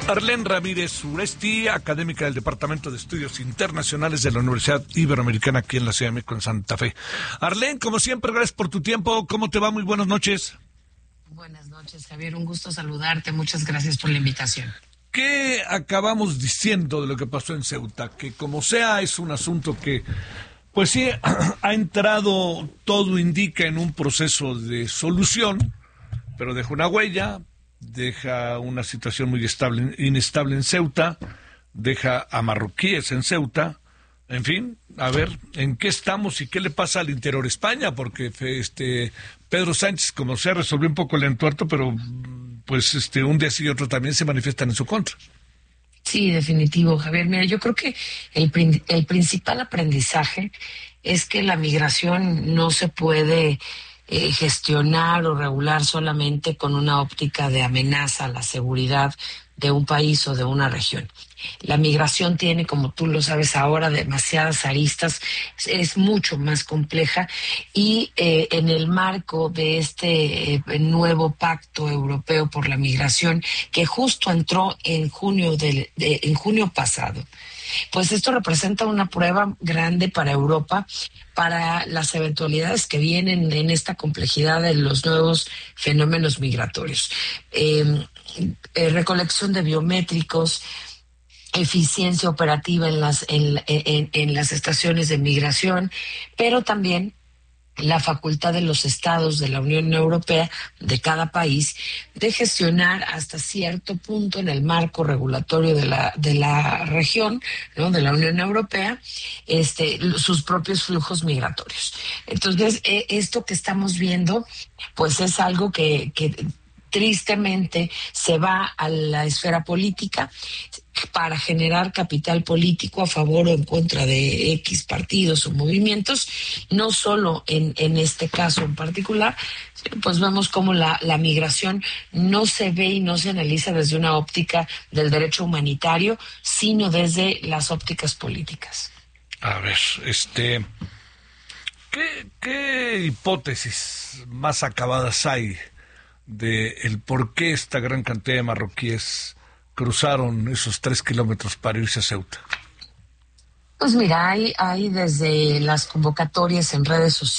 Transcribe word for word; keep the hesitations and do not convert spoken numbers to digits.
Arlene Ramírez Uresti, académica del Departamento de Estudios Internacionales de la Universidad Iberoamericana aquí en la Ciudad de México, en Santa Fe. Arlene, como siempre, gracias por tu tiempo. ¿Cómo te va? Muy buenas noches. Buenas noches, Javier. Un gusto saludarte. Muchas gracias por la invitación. ¿Qué acabamos diciendo de lo que pasó en Ceuta? Que como sea, es un asunto que, pues sí, ha entrado, todo indica, en un proceso de solución, pero deja una huella, deja una situación muy estable, inestable en Ceuta, deja a marroquíes en Ceuta, en fin, a ver en qué estamos y qué le pasa al interior España, porque este Pedro Sánchez, como sea, resolvió un poco el entuerto, pero pues este un día sí y otro también se manifiestan en su contra. Sí, definitivo, Javier. Mira, yo creo que el, el principal aprendizaje es que la migración no se puede Eh, gestionar o regular solamente con una óptica de amenaza a la seguridad de un país o de una región. La migración tiene, como tú lo sabes ahora, demasiadas aristas, es mucho más compleja y eh, en el marco de este eh, nuevo pacto europeo por la migración que justo entró en junio del, de, en junio pasado, pues esto representa una prueba grande para Europa, para las eventualidades que vienen en esta complejidad de los nuevos fenómenos migratorios. Eh, eh, recolección de biométricos, eficiencia operativa en las, en, en, en las estaciones de migración, pero también la facultad de los estados de la Unión Europea, de cada país, de gestionar hasta cierto punto en el marco regulatorio de la de la región, ¿no?, de la Unión Europea, este, sus propios flujos migratorios. Entonces, eh, esto que estamos viendo, pues es algo que, que tristemente se va a la esfera política para generar capital político a favor o en contra de X partidos o movimientos, no solo en, en este caso en particular, pues vemos cómo la, la migración no se ve y no se analiza desde una óptica del derecho humanitario, sino desde las ópticas políticas. A ver, este, ¿qué, qué hipótesis más acabadas hay de el por qué esta gran cantidad de marroquíes cruzaron esos tres kilómetros para irse a Ceuta? Pues mira, hay, hay desde las convocatorias en redes sociales,